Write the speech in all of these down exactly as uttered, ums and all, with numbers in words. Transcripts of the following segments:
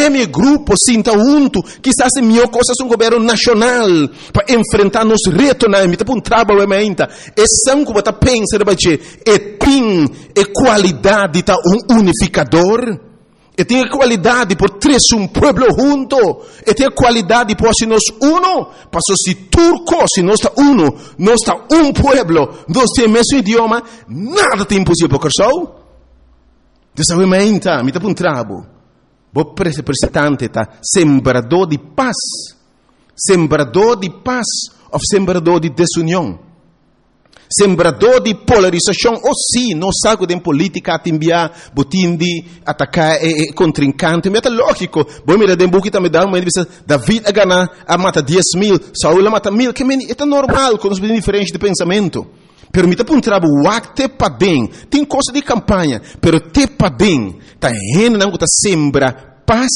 mi grupo sinta junto, quizás em minha coisa um governo nacional para enfrentar nos retos na mita um trabalho ementa. E sangue bota pensa de baixo, e tem a qualidade tá um unificador. E tem a qualidade por três um pueblo junto. E tem a qualidade por se nós uno, para se turco, se nós está uno, nós está um pueblo, nós temos o mesmo idioma, nada tem impossível para o Dessa ementa, mita um trabalho. O representante está sembrador de paz, sembrador de paz ou sembrador de desunião, sembrador de polarização. Ou sim, não sabe de política a enviar, botim de atacar e, e contrincante. Mas é lógico. Bom, mira, de buki também dá uma divisão. David a ganhar, a mata dez mil, Saúl a mata mil. Que é normal, com os diferentes de pensamento. Pero me tá um trabalho, te pa bem, tem coisa de campanha, pero te pa bem, tá rena não tá sembra paz,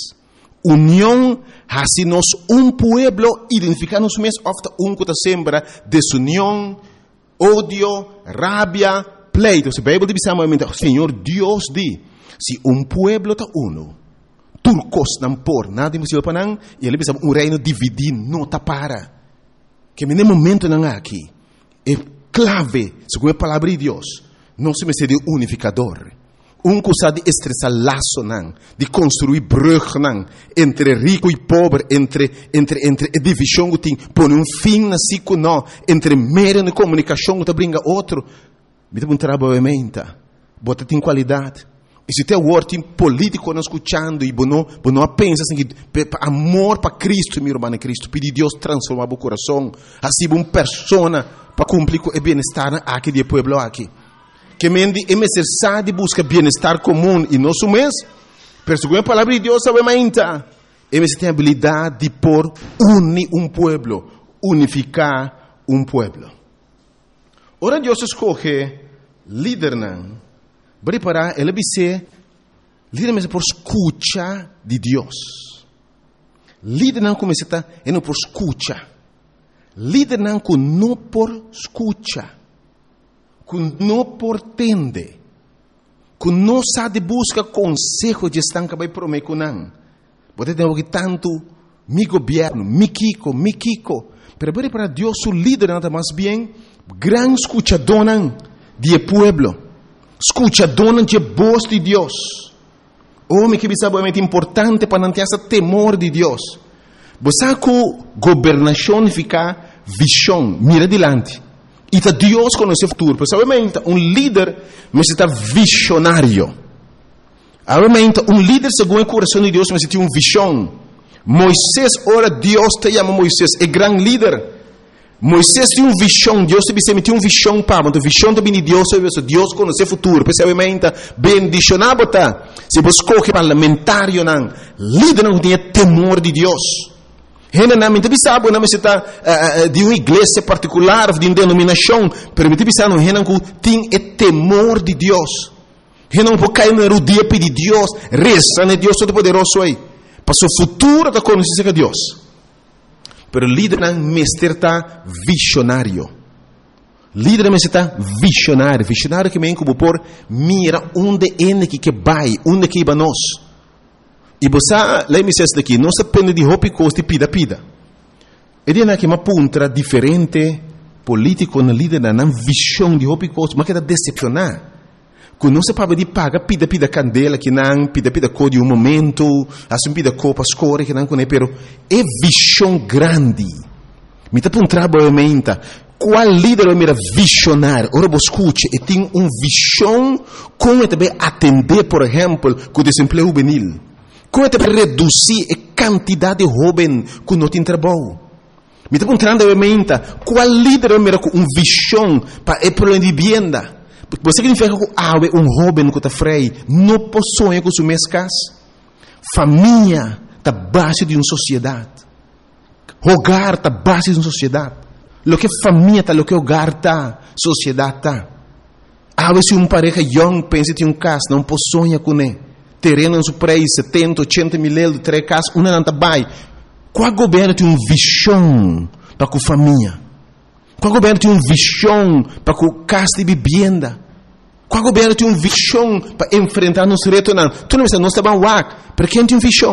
união, assim nós um pueblo identificar-nos mesmo, ofta um que tá sembra desunião, ódio, rabia, pleito. Se a Bíblia diz amamente, Senhor Deus diz, se um pueblo tá uno, turcos não por nada impossível para não, e ele diz um reino dividido não tá para, que no momento não há aqui, é clave, segundo a palavra de Deus, não se me de unificador. Um coisa de estressar laço, não, de construir brug, não, entre rico e pobre, entre, entre, entre a divisão que tem, pôr um fim na ciclo, não, entre meio de comunicação que brinca outro. Me dá um trabalho ementa, bota tem qualidade. E se tem o ordem político não escutando, e não, não pensa assim, que amor para Cristo, meu irmão Cristo, pedir Deus transformar o coração, assim uma pessoa para cumprir com o bem-estar aqui do povo aqui. Que mende é necessário de buscar bem-estar comum e nosso mês, pero segundo a palavra de Deus, sabe ainda, é necessário a habilidade de por unir um povo, unificar um povo. Ora Deus escolhe líder não, preparar ele ser líder mesmo por escuta de Deus. Líder não começa a é não por escuta. Líder não com não por escuta, com não por tende, com não sabe busca consejo de estar que vai prometer com não. Pode ter que tanto mi governo, mi kiko, mi kiko, pero para Deus o líder nada mais bem gran escuchador de pueblo, escuchador de voz de Deus. Homem que sabe é muito importante para não ter esse temor de Deus. Você com governação fica visão, mira adiante. E tá Deus conhece o futuro. Pessoalmente, um líder necessita visionário. Obviamente, um líder segundo o coração de Deus necessita uma visão. Moisés, ora Deus te chama Moisés, é grande líder. Moisés tinha uma visão, Deus te disse, tinha uma visão para, mas a visão também de Deus, Deus conhece o futuro. Pessoalmente, bendicionado tá. Se você escolhe parlamentário não, líder não tem temor de Deus. Rena não me sabe, não me está de uma igreja particular, de uma denominação, mas me sabe não rena que tem o temor de Deus. Rena não pode cair no dia pedir Deus, reza, né Deus todo poderoso aí, para o futuro da conhecência de Deus. Pero líder não me está visionário. Líder me está visionário, visionário que me como por mira onde é que vai, onde que vai nós. E você, lá me diz daqui, não se depende de roupa e costa e pida, pida. E daí que uma ponta diferente, político, na líder, na visão de roupa e costa, mas que está decepcionar. Quando não se pode de paga, pida, pida candela, que não, pida, pida cor de um momento, assim pida cor para escolher, que não, pero é visão grande. Me está para um trabalho, menta. Qual líder é mira visionário? Ora, você escute, e tem uma visão como também atender, por exemplo, com o desemprego juvenil. Como é que reduzir a quantidade de jovens que não tem trabalho? Me está perguntando a qual líder é com uma visão para o problema de vivienda? Você significa que há um jovem que está freio, não possui com sua mesma casa? Família está base de uma sociedade. Hogar está base de uma sociedade. Lo que família está, lo que hogar está, sociedade está. Há vezes uma pareja young pensa que um casa não possui com ele. Terreno no preço, setenta, oitenta mil euros, três casas, uma não está bem. Qual governo tem uma visão para a família? Qual governo tem uma visão para a casa de vivienda? Qual governo tem uma visão para enfrentar nos retos? Tu não sabe, nós estamos lá, para quem tem uma visão?